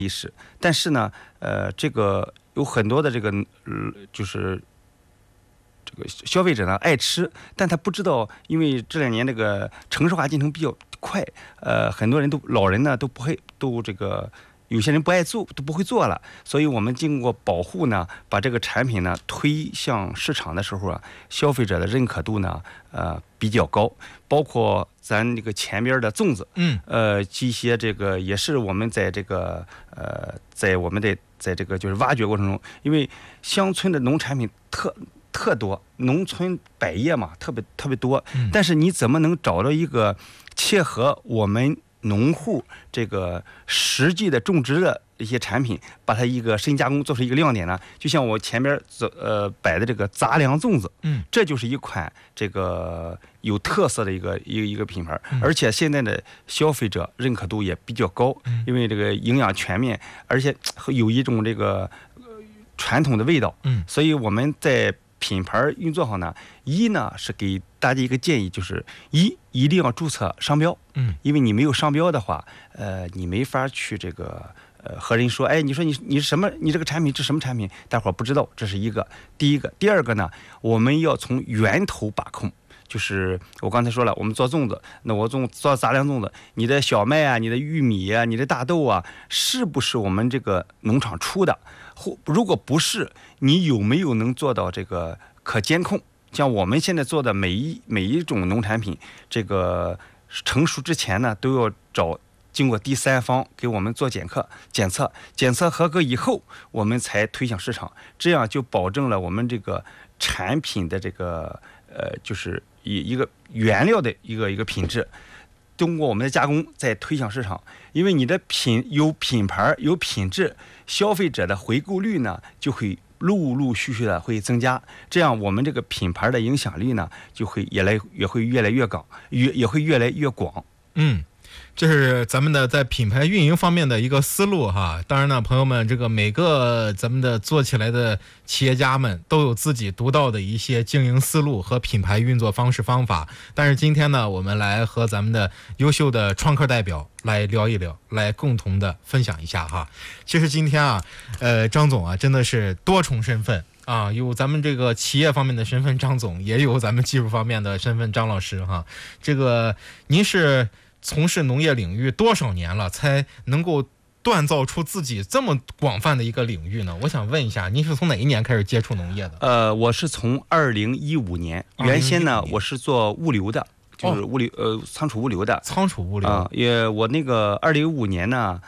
意识，但是呢，这个有很多的这个就是这个消费者呢爱吃，但他不知道，因为这2年这个城市化进程比较快，很多人老人呢都不会这个。有些人不爱做，都不会做了，所以我们经过保护呢，把这个产品呢推向市场的时候啊，消费者的认可度呢，比较高。包括咱这个前边的粽子，一些这个也是我们在这个在我们的在这个就是挖掘过程中，因为乡村的农产品特多，农村百业嘛，特别多，但是你怎么能找到一个切合我们农户这个实际的种植的一些产品，把它一个深加工做出一个亮点呢？就像我前边摆的这个杂粮粽子，这就是一款这个有特色的一个品牌，而且现在的消费者认可度也比较高，因为这个营养全面，而且有一种这个传统的味道，所以我们在品牌运作好呢，一呢是给大家一个建议，就是一定要注册商标，因为你没有商标的话，你没法去这个和人说，哎，你说你是什么，你这个产品是什么产品，大伙儿不知道，这是第一个。第二个呢，我们要从源头把控。就是我刚才说了，我们做粽子，那我做杂粮粽子，你的小麦啊，你的玉米啊，你的大豆啊，是不是我们这个农场出的？如果不是，你有没有能做到这个可监控？像我们现在做的每一种农产品，这个成熟之前呢，都要经过第三方给我们做检测合格以后，我们才推向市场，这样就保证了我们这个产品的这个就是一个原料的一个品质，通过我们的加工再推向市场。因为你的有品牌有品质，消费者的回购率呢就会陆续的会增加，这样我们这个品牌的影响力呢就会也会越来越广，也会越来越广。 这是咱们的在品牌运营方面的一个思路哈。当然呢，朋友们，这个每个咱们的做起来的企业家们都有自己独到的一些经营思路和品牌运作方式方法。但是今天呢，我们来和咱们的优秀的创客代表来聊一聊，来共同的分享一下哈。其实今天啊，张总啊，真的是多重身份。有咱们这个企业方面的身份张总，也有咱们技术方面的身份张老师哈。这个您是从事农业领域多少年了，才能够锻造出自己这么广泛的一个领域呢？我想问一下，您是从哪一年开始接触农业的？ 我是从2015年，原先呢我是做物流的，就是仓储物流的。 仓储物流我那个2015年呢，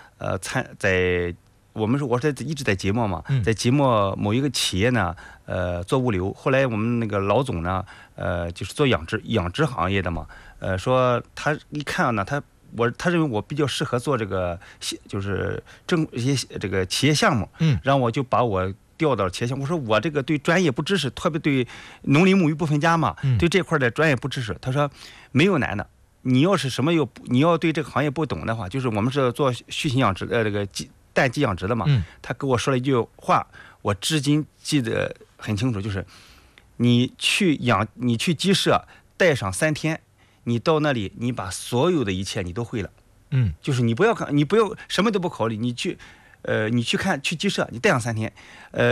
我是一直在即墨嘛，在即墨某一个企业呢，做物流。后来我们那个老总呢，就是做养殖行业的嘛，说他一看呢，他认为我比较适合做这个，就是一些这个企业项目，让我就把我调到企业项目。我说我这个对专业不知识，特别对农林牧渔不分家嘛，对这块的专业不知识。他说没有难的，你要是你要对这个行业不懂的话，就是我们是做畜禽养殖这个蛋鸡养殖的嘛，他跟我说了一句话，我至今记得很清楚，就是你去鸡舍待上3天，你到那里你把所有的一切你都会了，就是你不要什么都不考虑，你去鸡舍，你待上3天，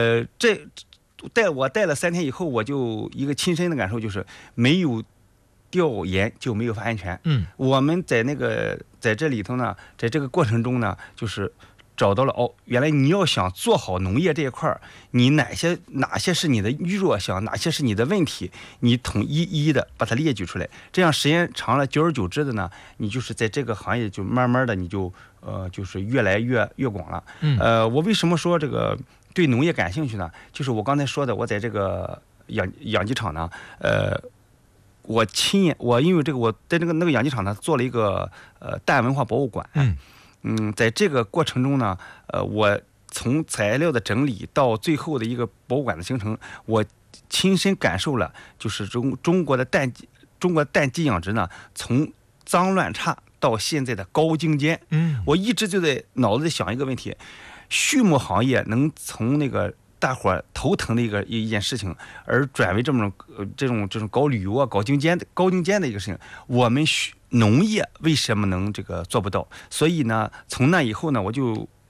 我待了3天以后，我就一个亲身的感受就是没有调研就没有发言权。我们在这里头呢，在这个过程中呢，就是找到了原来你要想做好农业这一块，你哪些是你的弱项，哪些是你的问题，你一的把它列举出来。这样时间长了，久而久之的呢，你就是在这个行业就慢慢的你就是越来越广了。我为什么说这个对农业感兴趣呢？就是我刚才说的，我在这个养鸡场呢，我因为这个我在那个养鸡场呢做了一个蛋文化博物馆。在这个过程中呢，我从材料的整理到最后的一个博物馆的形成，我亲身感受了，就是中国蛋鸡养殖呢，从脏乱差到现在的高精尖。我一直就在脑子里想一个问题：畜牧行业能从那个大伙头疼的一件事情，而转为这种搞旅游啊、高精尖的一个事情，我们农业为什么能这个做不到？所以呢，从那以后呢，我就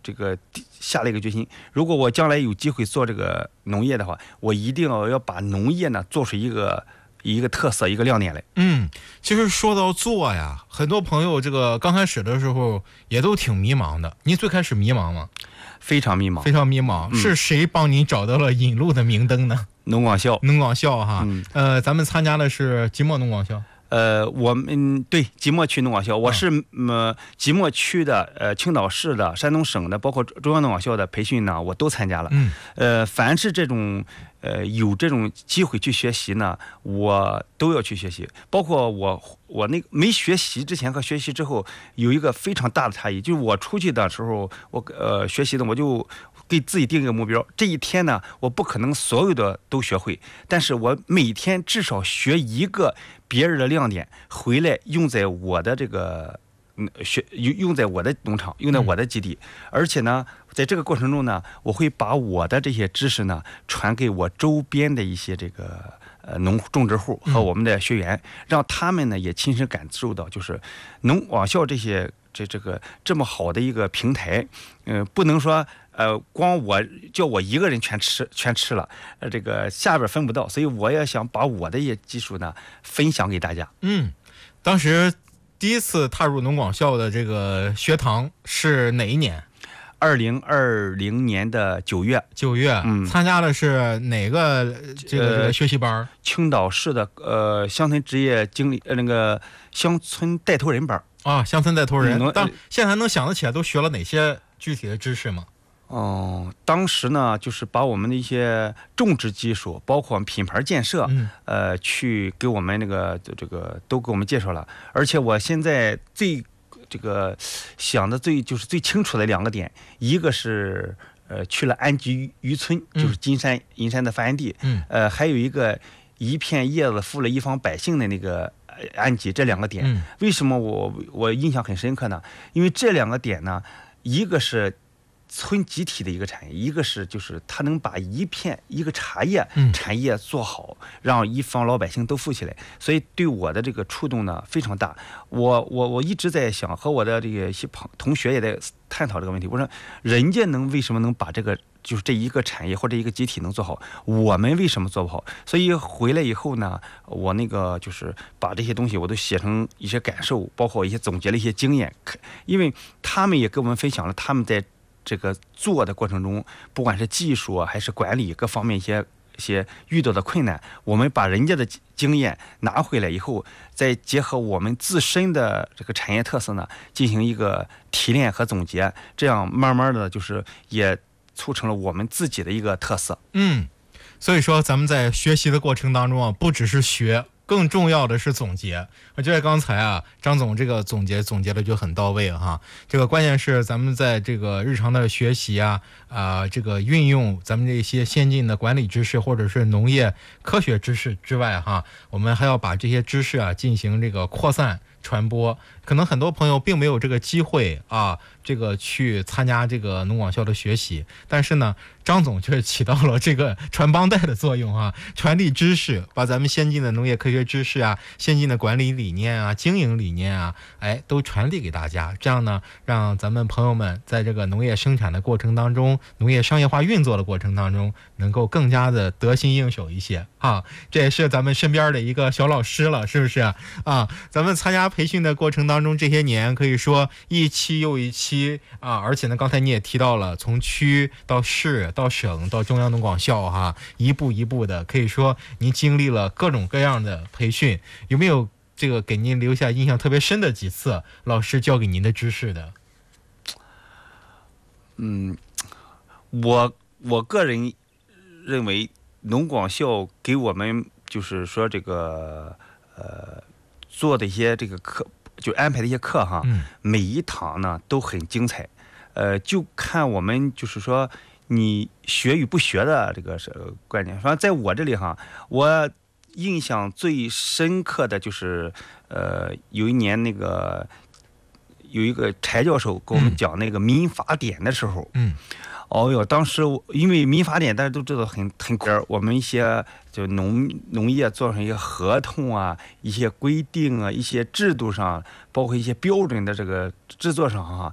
这个下了一个决心，如果我将来有机会做这个农业的话，我一定要把农业呢做出一个特色，一个亮点来。 其实说到做呀，很多朋友这个刚开始的时候也都挺迷茫的。您最开始迷茫吗？ 非常迷茫， 非常迷茫。是谁帮您找到了引路的明灯呢？ 农广校哈。咱们参加的是即墨农广校。 我们对即墨区农广校，我是即墨区的、青岛市的、山东省的，包括中央农广校的培训呢，我都参加了。凡是这种有这种机会去学习呢，我都要去学习。包括我那个没学习之前和学习之后有一个非常大的差异，就是我出去的时候，我学习的我就给自己定一个目标，这一天呢，我不可能所有的都学会，但是我每天至少学一个别人的亮点回来，用在我的这个用在我的农场，用在我的基地。而且呢，在这个过程中呢，我会把我的这些知识呢传给我周边的一些这个种植户和我们的学员，让他们呢也亲身感受到，就是农广校这么好的一个平台，不能说光叫我一个人全吃了，这个下边分不到，所以我也想把我的一些技术呢分享给大家。 当时第一次踏入农广校的这个学堂是哪一年 ？2020年的9月。 参加的是哪个这个学习班？ 青岛市的乡村职业经理那个乡村带头人班啊，乡村带头人。现在还能想得起来都学了哪些具体的知识吗？ 当时呢，就是把我们的一些种植技术，包括品牌建设，去给我们这个都给我们介绍了。而且我现在想的最清楚的2个点，一个是去了安吉渔村，就是银山的发源地，还有一片叶子覆了一方百姓的那个安吉，这2个点，为什么我印象很深刻呢？因为这2个点呢，一个是村集体的一个产业，一个是就是它能把一个茶叶产业做好，让一方老百姓都富起来，所以对我的这个触动呢非常大。我一直在想，和我的这个一些同学也在探讨这个问题。我说，人家为什么能把这个就是这一个产业或者一个集体能做好，我们为什么做不好？所以回来以后呢，我就是把这些东西我都写成一些感受，包括一些总结了一些经验，因为他们也跟我们分享了他们在这个做的过程中，不管是技术还是管理各方面一些遇到的困难，我们把人家的经验拿回来以后，再结合我们自身的这个产业特色呢，进行一个提炼和总结，这样慢慢的就是也促成了我们自己的一个特色。 所以说咱们在学习的过程当中啊，不只是学，更重要的是总结。我觉得刚才啊，张总这个总结的就很到位哈。这个关键是咱们在这个日常的学习啊，这个运用咱们这些先进的管理知识或者是农业科学知识之外哈，我们还要把这些知识啊进行这个扩散传播。可能很多朋友并没有这个机会啊，这个去参加这个农广校的学习，但是呢，张总却起到了这个传帮带的作用啊，传递知识，把咱们先进的农业科学知识啊、先进的管理理念啊、经营理念啊，都传递给大家。这样呢，让咱们朋友们在这个农业生产的过程当中，农业商业化运作的过程当中，能够更加的得心应手一些啊。这也是咱们身边的一个小老师了，是不是啊？咱们参加培训的过程当中，这些年可以说一期又一期啊，而且呢，刚才你也提到了，从区到市到省到中央农广校哈，一步一步的，可以说您经历了各种各样的培训，有没有这个给您留下印象特别深的几次老师教给您的知识的？ 我个人认为农广校给我们就是说这个做的一些这个课，就安排的一些课哈，每一堂呢都很精彩，就看我们就是说你学与不学的这个观点。反正在我这里哈，我印象最深刻的就是有一年有一个柴教授给我们讲那个民法典的时候，当时因为民法典大家都知道很我们一些就农业做成一些合同啊、一些规定啊、一些制度上，包括一些标准的这个制作上哈，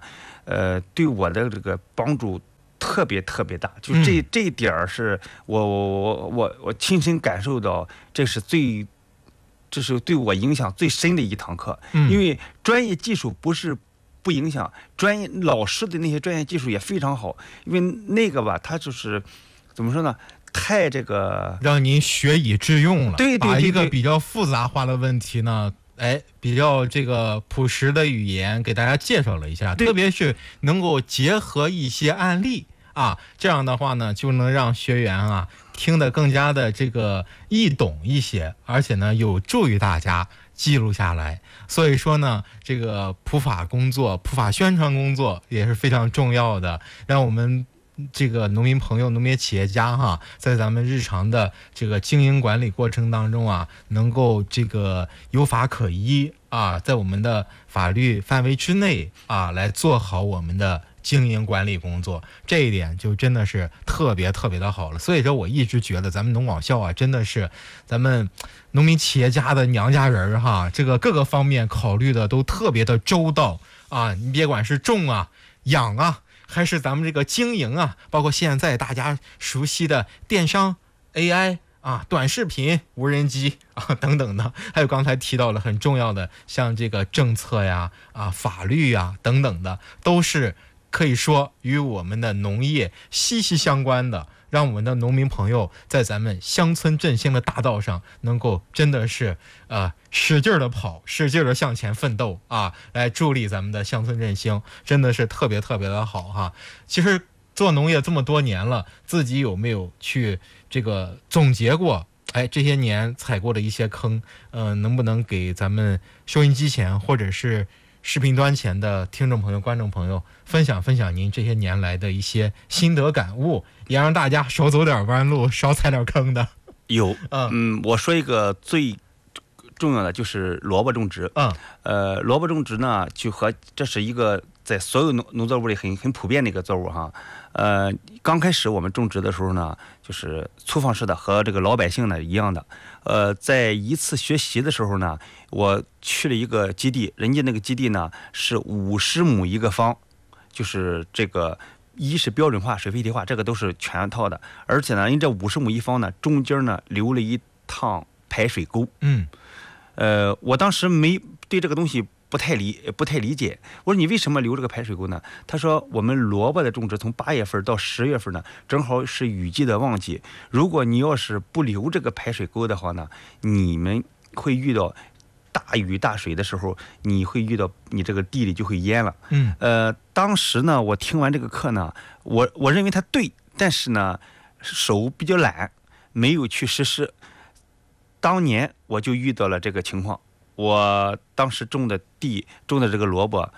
对我的这个帮助特别特别大，就这一点是我亲身感受到，这是对我影响最深的一堂课。因为专业技术不影响，专业老师的那些专业技术也非常好，因为那个吧，它就是怎么说呢？太这个让您学以致用了， 对， 把一个比较复杂化的问题呢，比较这个朴实的语言给大家介绍了一下，特别是能够结合一些案例啊，这样的话呢，就能让学员啊听得更加的这个易懂一些，而且呢，有助于大家记录下来。所以说呢，这个普法工作、普法宣传工作也是非常重要的，让我们这个农民朋友、农业企业家哈，在咱们日常的这个经营管理过程当中啊，能够这个有法可依啊，在我们的法律范围之内啊，来做好我们的经营管理工作，这一点就真的是特别特别的好了。所以说我一直觉得咱们农网校啊，真的是咱们农民企业家的娘家人哈，这个各个方面考虑的都特别的周到啊，你别管是种啊、养啊，还是咱们这个经营啊，包括现在大家熟悉的电商、AI 啊、短视频、无人机啊等等的，还有刚才提到了很重要的，像这个政策呀、法律呀等等的，都是可以说与我们的农业息息相关的，让我们的农民朋友在咱们乡村振兴的大道上，能够真的是使劲的跑，使劲的向前奋斗啊，来助力咱们的乡村振兴，真的是特别特别的好哈。其实做农业这么多年了，自己有没有去这个总结过？这些年踩过的一些坑，能不能给咱们收音机前或者是视频端前的听众朋友、观众朋友分享分享您这些年来的一些心得感悟，也让大家少走点弯路，少踩点坑的。 有，我说一个最重要的就是萝卜种植。萝卜种植呢，这是一个在所有农作物里很普遍的一个作物哈。刚开始我们种植的时候呢，就是粗放式的，和这个老百姓呢一样的。在一次学习的时候呢，我去了一个基地，人家那个基地呢是50亩一个方，就是这个一是标准化、水废体化，这个都是全套的。而且呢，人这50亩一方呢，中间呢留了一趟排水沟。我当时对这个东西不太理解，我说你为什么留这个排水沟呢？他说我们萝卜的种植从8月份到10月份呢，正好是雨季的旺季。如果你要是不留这个排水沟的话呢，你们会遇到大雨大水的时候，你这个地里就会淹了。当时呢，我听完这个课呢，我认为他对，但是呢，手比较懒，没有去实施。当年我就遇到了这个情况。我当时种的这个萝卜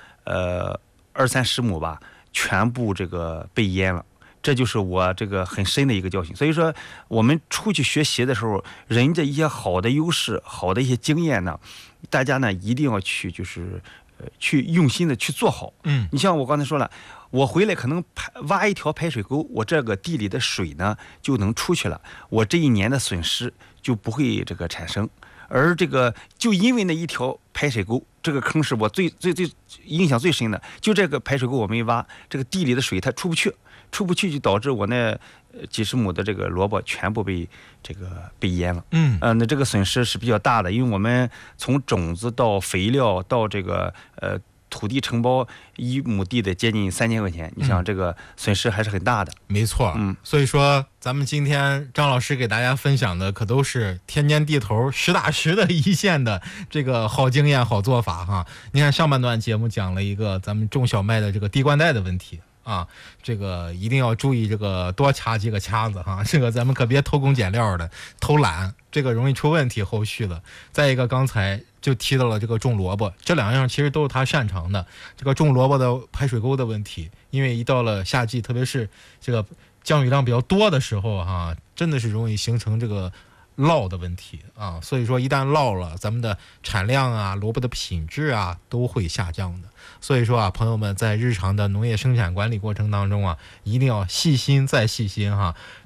，20-30亩吧，全部这个被淹了，这就是我这个很深的一个教训。所以说，我们出去学习的时候，人家一些好的优势、好的一些经验呢，大家呢一定要去去用心的去做好。你像我刚才说了，我回来可能挖一条排水沟，我这个地里的水呢就能出去了，我这一年的损失就不会这个产生。而这个就因为那一条排水沟，这个坑是我最印象最深的。就这个排水沟我没挖，这个地里的水它出不去就导致我那几十亩的这个萝卜全部被淹了。那这个损失是比较大的，因为我们从种子到肥料到这个土地承包1亩地的接近3000块钱，你想这个损失还是很大的。 没错，所以说咱们今天张老师给大家分享的可都是天间地头实打实的一线的这个好经验、好做法哈。你看上半段节目讲了一个咱们种小麦的这个滴灌带的问题啊，这个一定要注意这个多掐几个掐子哈，这个咱们可别偷工减料的偷懒，这个容易出问题后续的。再一个刚才就提到了这个种萝卜，这2样其实都是他擅长的。这个种萝卜的排水沟的问题，因为一到了夏季，特别是这个降雨量比较多的时候哈，真的是容易形成这个涝的问题啊。所以说一旦涝了，咱们的产量啊、萝卜的品质啊都会下降的。所以说啊，朋友们在日常的农业生产管理过程当中啊，一定要细心再细心哈。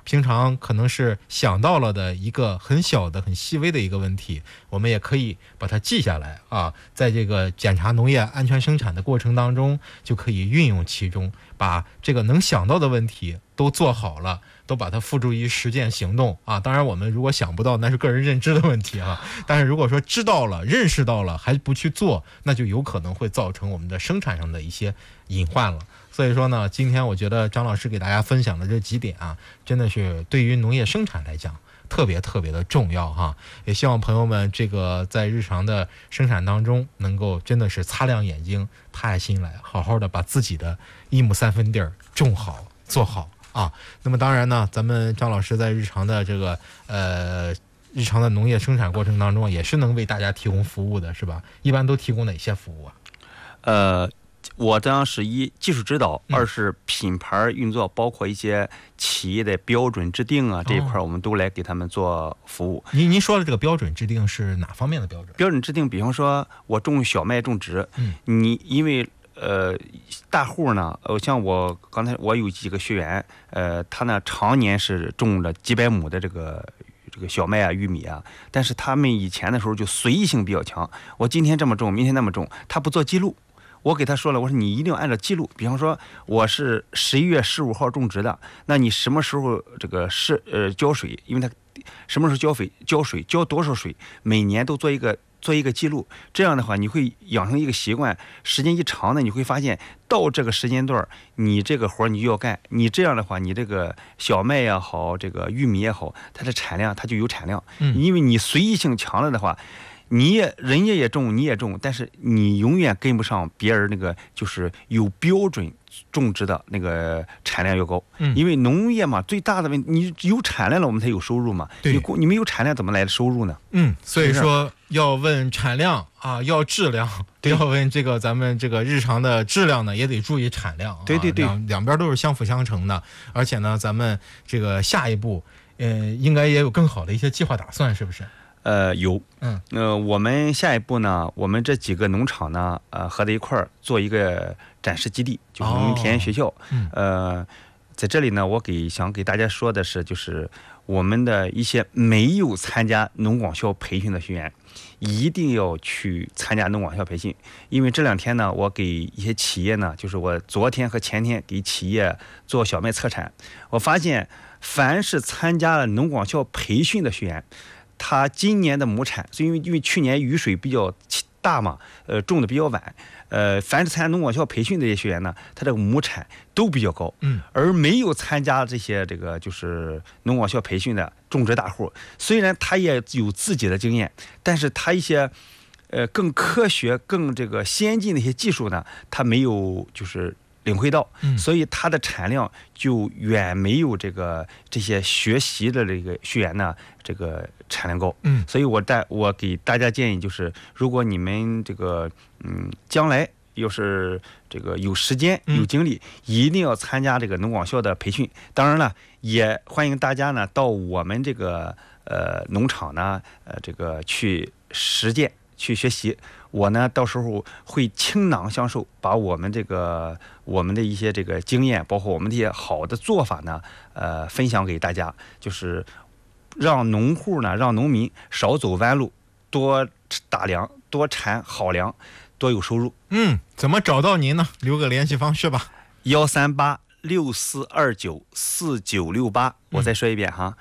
平常可能是想到了的一个很小的、很细微的一个问题，我们也可以把它记下来啊，在这个检查农业安全生产的过程当中，就可以运用其中，把这个能想到的问题都做好了，都把它付诸于实践行动啊。当然，我们如果想不到，那是个人认知的问题啊。但是如果说知道了、认识到了，还不去做，那就有可能会造成我们的生产上的一些隐患了。所以说呢，今天我觉得张老师给大家分享的这几点啊，真的是对于农业生产来讲特别特别的重要哈。也希望朋友们这个在日常的生产当中，能够真的是擦亮眼睛、踏下心来，好好的把自己的1亩3分地儿种好、做好啊。那么当然呢，咱们张老师在日常的这个日常的农业生产过程当中，也是能为大家提供服务的，是吧？一般都提供哪些服务啊？ 我这样是一技术指导，二是品牌运作，包括一些企业的标准制定啊，这一块我们都来给他们做服务。 您说的这个标准制定是哪方面的标准？ 标准制定，比方说我种小麦种植，你因为大户呢，像我刚才我有几个学员，他呢常年是种了几百亩的这个小麦啊、玉米啊，但是他们以前的时候就随意性比较强，我今天这么种，明天那么种，他不做记录。我给他说了，我说你一定要按照记录，比方说我是11月15号种植的，那你什么时候这个浇水，因为它什么时候浇水，浇多少水，每年都做一个记录，这样的话你会养成一个习惯，时间一长呢，你会发现到这个时间段你这个活你就要干，你这样的话，你这个小麦也好，这个玉米也好，它的产量它就有产量，因为你随意性强了的话。人家也种，你也种，但是你永远跟不上别人那个就是有标准种植的那个产量越高。因为农业嘛，最大的问题，你有产量了，我们才有收入嘛。你没有产量，怎么来的收入呢？ 所以说要问产量啊，要质量，要问这个咱们这个日常的质量呢，也得注意产量。对，两边都是相辅相成的。而且呢，咱们这个下一步，应该也有更好的一些计划打算，是不是？ 有，我们下一步呢，我们这几个农场呢，合在一块儿做一个展示基地，就是农民田园学校。在这里呢，想给大家说的是，就是我们的一些没有参加农广校培训的学员，一定要去参加农广校培训，因为这2天呢，我给一些企业呢，就是我昨天和前天给企业做小麦测产，我发现凡是参加了农广校培训的学员，他今年的亩产，因为去年雨水比较大嘛，种的比较晚，凡是参加农广校培训的这些学员呢，他这个亩产都比较高，而没有参加这些就是农广校培训的种植大户，虽然他也有自己的经验，但是他一些更科学、更这个先进的一些技术呢，他没有就是领会到，所以它的产量就远没有这些学习的这个学员呢这个产量高。所以我给大家建议就是，如果你们这个将来要是这个有时间有精力，一定要参加这个农广校的培训。当然了，也欢迎大家呢到我们这个农场呢这个去实践去学习。我呢，到时候会倾囊相授，把我们的一些这个经验，包括我们这些好的做法呢，分享给大家，就是让农户呢，让农民少走弯路，多打粮，多产好粮，多有收入。 怎么找到您呢？留个联系方式吧。 13864294968，我再说一遍哈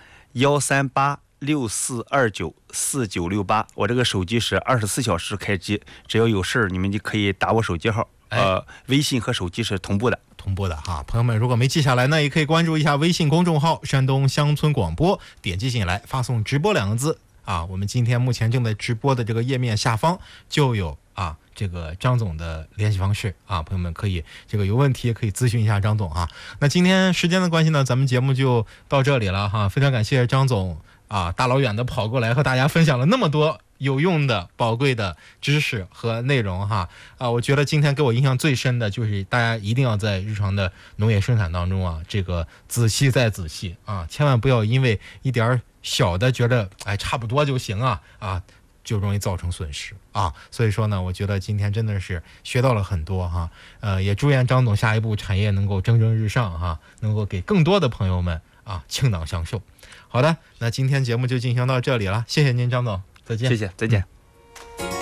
，13864294968，我这个手机是24小时开机，只要有事儿，你们就可以打我手机号。微信和手机是同步的哈。朋友们如果没记下来呢，也可以关注一下微信公众号山东乡村广播，点击进来发送直播2个字啊。我们今天目前正在直播的这个页面下方就有这个张总的联系方式啊，朋友们可以这个有问题也可以咨询一下张总啊。那今天时间的关系呢，咱们节目就到这里了哈。非常感谢张总大老远的跑过来和大家分享了那么多有用的宝贵的知识和内容哈。我觉得今天给我印象最深的就是大家一定要在日常的农业生产当中这个仔细再仔细千万不要因为一点小的觉得差不多就行就容易造成损失所以说呢，我觉得今天真的是学到了很多哈。也祝愿张总下一步产业能够蒸蒸日上能够给更多的朋友们啊，倾囊相授。好的，那今天节目就进行到这里了，谢谢您，张总，再见。 谢谢，再见。